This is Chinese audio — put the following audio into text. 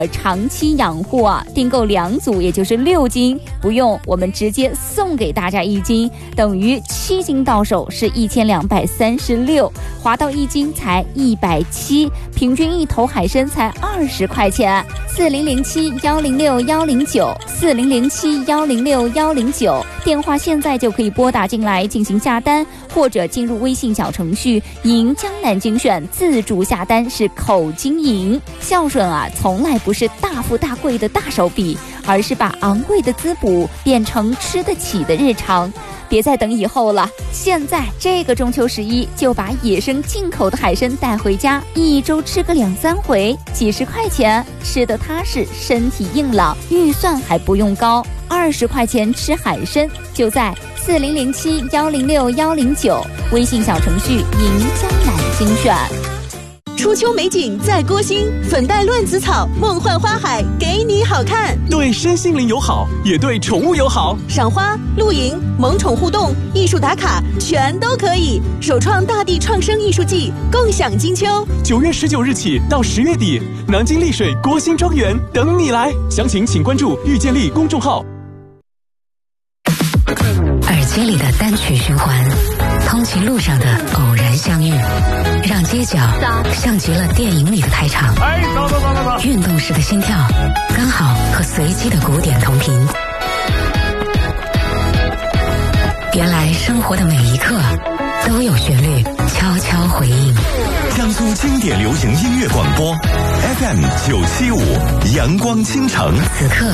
长期养护啊，订购2组也就是6斤，不用，我们直接送给大家1斤，等于7斤到手是1236，划到1斤才170，平均一头海参才20块钱。4007106109，4007106109，电话现在就可以拨打进来进行下单，或者进入微信小程序赢江南精选，自助下单是口金赢。孝顺啊，从来不是大富大贵的大手笔，而是把昂贵的滋补变成吃得起的日常。别再等以后了，现在这个中秋11就把野生进口的海参带回家，一周吃个2-3回，几十块钱，吃得踏实，身体硬朗，预算还不用高，20块钱吃海参，就在4007106109，微信小程序赢江南精选。 初秋美景在郭心，粉黛乱子草，梦幻花海，给你好看。 对身心灵友好，也对宠物友好。 赏花、露营、萌宠互动、艺术打卡，全都可以。首创大地创生艺术季，共享金秋。 9月19日起到10月底，南京丽水郭心庄园等你来。详情请关注遇见丽公众号。 耳机里的单曲循环，通勤路上的偶然相遇，让街角像极了电影里的开场。走，运动时的心跳刚好和随机的鼓点同频。原来生活的每一刻都有旋律悄悄回应。 江苏经典流行音乐广播 FM 975，阳光倾城。 此刻